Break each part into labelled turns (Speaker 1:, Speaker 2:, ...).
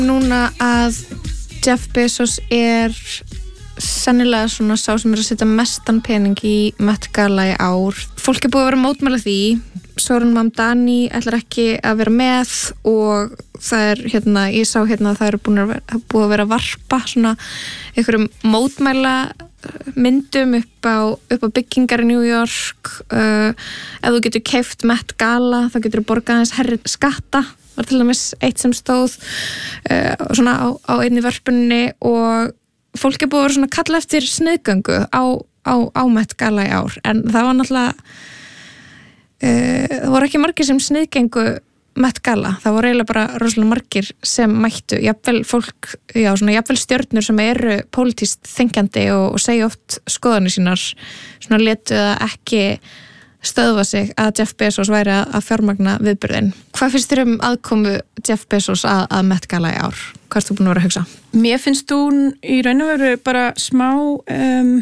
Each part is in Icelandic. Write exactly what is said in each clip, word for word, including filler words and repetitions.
Speaker 1: Núna að Jeff Bezos er sennilega svona sá sem er að setja mestan pening í Met Gala í ár. Fólk er búið að vera að mótmæla því. Zoran Mamdani ætlar ekki að vera með og það er hérna, ég sá hérna að það eru búin að vera, búið að vera að varpa svona einhverjum mótmæla myndum upp á, upp á byggingar í New York. Uh, ef þú getur keypt Met Gala þá getur þú borgað aðeins herri skatta, var til dæmis eitt sem stóð uh, svona á, á einni vörpunni og fólk er búið að vera svona kalla eftir sniðgöngu á, á, á Met Gala í ár en það var náttúrulega Uh, það voru ekki margir sem sniðgengu Met Gala, það voru eiginlega bara rosalega margir sem mættu, jafnvel fólk, já svona jafnvel stjörnur sem eru pólitískt þengjandi og, og segja oft skoðanir sínar, svona letu það ekki stöðva sig að Jeff Bezos væri að, að fjármagna viðburðin. Hvað finnst þér um aðkomu Jeff Bezos að, að Met Gala í ár? Hvað ertu búin að vera að hugsa?
Speaker 2: Mér finnst hún í raun og veru bara smá, um,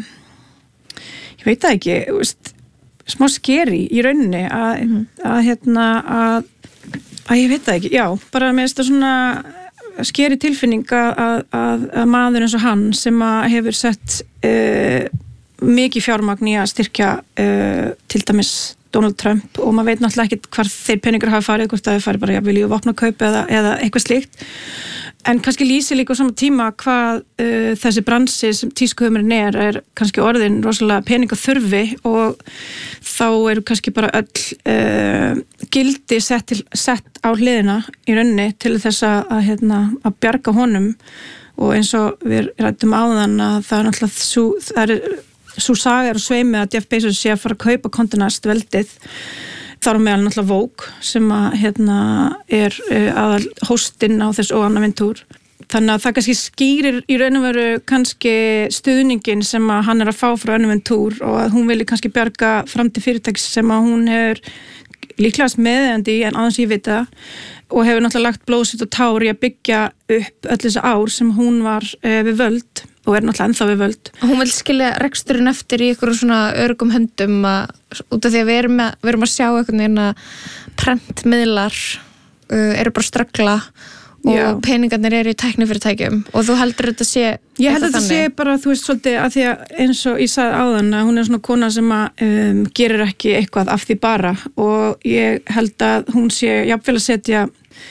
Speaker 2: ég veit það ekki, þú veist, smá skeri í rauninni að, mm. að hérna að, að ég veit það ekki, já, bara með þetta svona skeri tilfinning að, að, að maður eins og hann sem að hefur sett uh, mikið fjármagn í að styrkja uh, til dæmis Donald Trump og maður veit náttúrulega ekki hvar þeir peningur hafa farið, hvort það hefur farið bara jafnvel í vopnakaup eða, eða eitthvað slíkt en kannski lýsi líka á sama tíma hvað uh, þessi bransi sem tískuhumurinn er, er kannski orðin rosalega peningaþurfi og þá eru kannski bara öll uh, gildi sett, til, sett á hliðina í rauninni til þess að, að, hérna, að bjarga honum og eins og við rættum áðan að það er náttúrulega svo, það er svo saga er og sveimi að Jeff Bezos sé að fara að kaupa Condé Nast veldið þar á meðal náttúrulega Vogue sem að hérna er uh, aðal hóstinn á þess óanaventúr. Þannig að það kannski skýrir í raun og veru kannski stuðningin sem að hann er að fá frá Anaventúr og að hún vilji kannski bjarga framtíð fyrirtækis sem að hún hefur líklegast meðeigandi í en aðeins ég vita og hefur náttúrulega lagt blóð sitt og tár í að byggja upp öll þessi ár sem hún var uh, við völd og er náttúrulega ennþá við völd.
Speaker 1: Hún vil skilja reksturinn eftir í ykkur svona örugum höndum að, út af því að við erum að, við erum að sjá einhvern veginn að prentmiðlar uh, eru bara að ströggla og Já. Peningarnir eru í tæknifyrirtækjum og þú heldur þetta sé
Speaker 2: Ég held að þetta sé bara, þú veist, svolítið að því að eins og ég sagði áðan að hún er svona kona sem að um, gerir ekki eitthvað af því bara og ég held að hún sé jafnvel að setja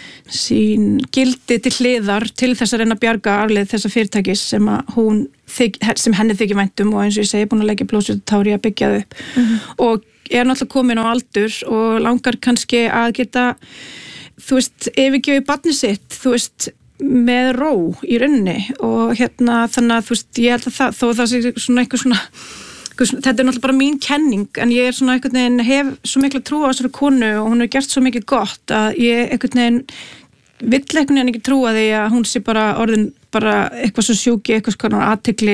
Speaker 2: sín gildi til hliðar til þess að reyna að bjarga arfleið þessa fyrirtækis sem að hún þyk, sem henni þykir væntum og eins og ég segi búin að leggja blóðsveit og tári að byggja þau upp mm-hmm. og er náttúrulega komin á aldur og langar kannski að geta þú veist, yfirgefið barnið sitt þú veist, með ró í rauninni og hérna þannig að þú veist, ég held að það, þó það sé svona eitthvað svona þetta er náttúrulega bara mín kenning en ég er svona einhvern veginn hef svo mikla trú á þessari konu og hún hefur gert svo mikið gott að ég einhvern veginn vill einhvern veginn ekki trúa því að hún sé bara orðin bara eitthvað svo sjúki, eitthvað svona athygli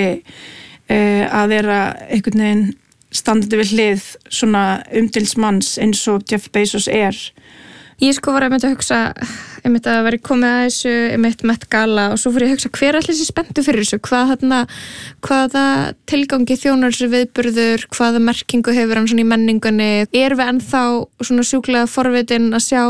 Speaker 2: eh, að vera einhvern veginn standandi við hlið svona umdilsmanns eins og Jeff Bezos er.
Speaker 1: Ég sko var einmitt að hugsa einmitt að vera komið að þessu einmitt Met Gala og svo fór ég að hugsa hver allir sé spenntu fyrir þessu, hvað þarna hvaða tilgangi þjónar þessu viðburður, hvaða merkingu hefur hann svona í menningunni, er við ennþá svona sjúklega forvitin að sjá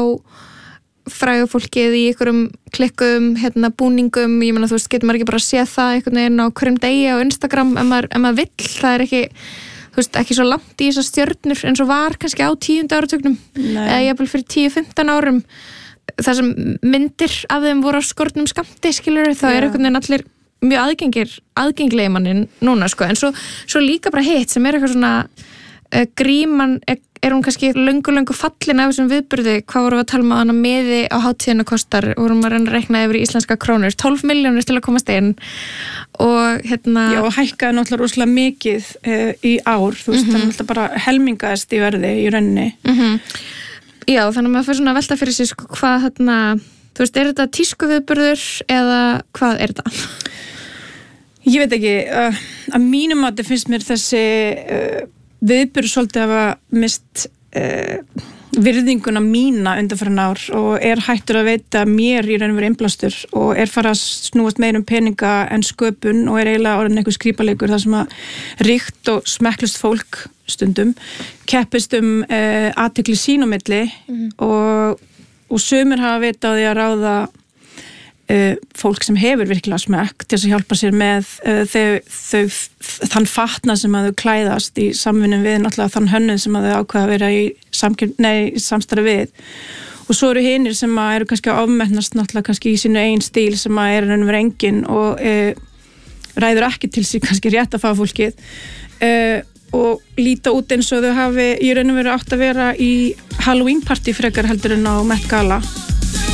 Speaker 1: fræga fólkið í einhverjum klikkum, hérna búningum, ég meina þú veist, getur maður ekki bara að sé það einhvern veginn á hverjum degi á Instagram ef maður, ef maður vill, það er ekki þú veist, ekki svo langt í þessar stjörnur eins og var kannski á tíunda áratugnum eða jafnvel fyrir tíu fimmtán árum þar sem myndir af þeim voru á skornum skammti, skilur þá er einhvern veginn allir mjög aðgengir aðgengilegi mannin núna, sko en svo, svo líka bara hitt sem er eitthvað svona uh, gríman, er, er hún kannski löngu, löngu fallin af þessum viðburði hvað vorum við að tala um að hana meði á hátíðina kostar, vorum við að reyna að reikna yfir íslenska krónur, tólf milljónir til að komast inn og hérna
Speaker 2: Já, og hækkaði náttúrulega rosalega mikið uh, í ár, þú veist, mm-hmm. það er náttúrulega bara helmingaðist í verði í rauninni
Speaker 1: mm-hmm. Já, þannig að maður fyrir svona að velta fyrir sig sko, hvað hérna, þú veist, er þetta tískuviðburður eða hvað er þetta?
Speaker 2: Ég veit ekki, uh, að mínum að þetta finnst mér þessi uh, viðburður svolítið að hafa mist uh, virðinguna mína undanfarin ár og er hættur að veita mér í raun og veru innblástur og er fara að snúast meir um peninga en sköpun og er eiginlega orðin eitthvað skrípaleikur þar sem að ríkt og smekklust fólk stundum keppist um uh, athygli sín á milli mm. og, og sumir hafa vita á því að ráða uh, fólk sem hefur virkilega smekk til þess að hjálpa sér með uh, þau, þau þann fatna sem að þau klæðast í samvinnum við náttúrulega þann hönnuð sem að þau ákveða að vera í, nei, í samstarfi við og svo eru hinir sem að eru kannski að ofmetnast náttúrulega kannski í sínu eigin stíl sem að er raunveru engin og uh, ræður ekki til sig kannski rétt að fá fólkið uh, og líta út eins og þau hafi í raun og veru átt að vera í Halloween party frekar heldur en á Met Gala